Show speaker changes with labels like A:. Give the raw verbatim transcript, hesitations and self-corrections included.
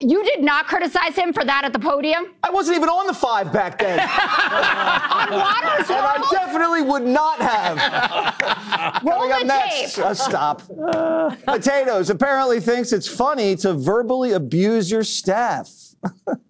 A: You did not criticize him for that at the podium?
B: I wasn't even on the five back then.
A: On Water's
B: And
A: World?
B: I definitely would not have.
A: Roll
B: Coming up
A: the
B: next,
A: tape.
B: uh, stop. Potatoes apparently thinks it's funny to verbally abuse your staff.